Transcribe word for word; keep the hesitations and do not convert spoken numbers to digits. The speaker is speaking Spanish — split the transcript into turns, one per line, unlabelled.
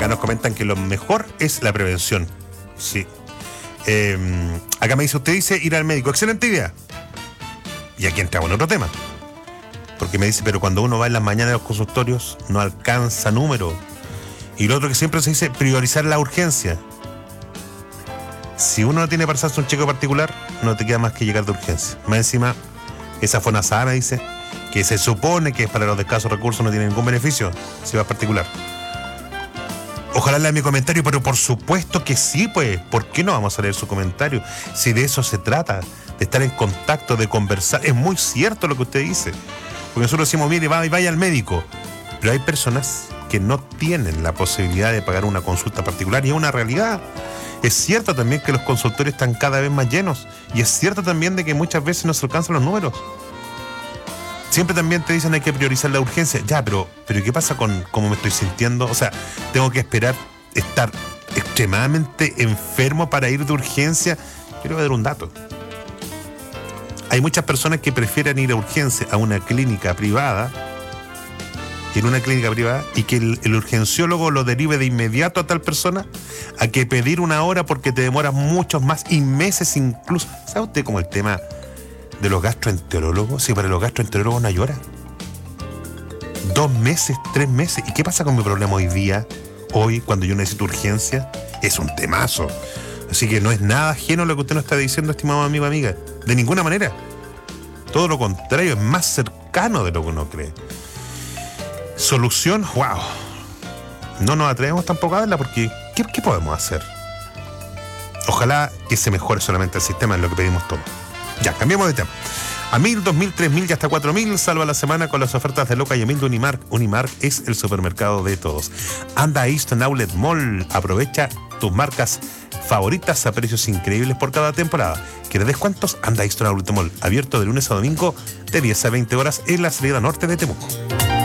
Acá nos comentan que lo mejor es la prevención. Sí. Eh, acá me dice, usted dice ir al médico. Excelente idea. Y aquí entramos en otro tema. Porque me dice, pero cuando uno va en las mañanas a los consultorios, no alcanza número. Y lo otro que siempre se dice, priorizar la urgencia. Si uno no tiene para hacerse un chequeo particular, no te queda más que llegar de urgencia. Más encima, esa Fonasana dice que se supone que es para los de escasos recursos, no tiene ningún beneficio si vas particular. Ojalá lea mi comentario, pero por supuesto que sí, pues. ¿Por qué no vamos a leer su comentario? Si de eso se trata, de estar en contacto, de conversar. Es muy cierto lo que usted dice. Porque nosotros decimos, mire, vaya, vaya al médico. Pero hay personas que no tienen la posibilidad de pagar una consulta particular y es una realidad. Es cierto también que los consultorios están cada vez más llenos y es cierto también de que muchas veces no se alcanzan los números. Siempre también te dicen hay que priorizar la urgencia. Ya, pero, pero ¿qué pasa con cómo me estoy sintiendo? O sea, tengo que esperar estar extremadamente enfermo para ir de urgencia. Yo le voy a dar un dato. Hay muchas personas que prefieren ir a urgencia a una clínica privada, en una clínica privada, y que el, el urgenciólogo lo derive de inmediato a tal persona, a que pedir una hora porque te demoras muchos más y meses incluso. ¿Sabe usted cómo el tema de los gastroenterólogos? Si para los gastroenterólogos no hay hora. Dos meses, tres meses. ¿Y qué pasa con mi problema hoy día? Hoy, cuando yo necesito urgencia, es un temazo. Así que no es nada ajeno lo que usted nos está diciendo, estimado amigo, amiga. De ninguna manera. Todo lo contrario, es más cercano de lo que uno cree. Solución, wow. No nos atrevemos tampoco a verla porque ¿qué, qué podemos hacer? Ojalá que se mejore solamente el sistema, en lo que pedimos todos. Ya, cambiamos de tema. A mil, dos mil, tres mil y hasta cuatro mil, salva la semana con las ofertas de Loca y Emil de Unimark. Unimark es el supermercado de todos. Anda a Eastern Outlet Mall, aprovecha tus marcas favoritas a precios increíbles por cada temporada. ¿Quieres descuentos? Anda a Eastern Outlet Mall, abierto de lunes a domingo de diez a veinte horas en la salida norte de Temuco.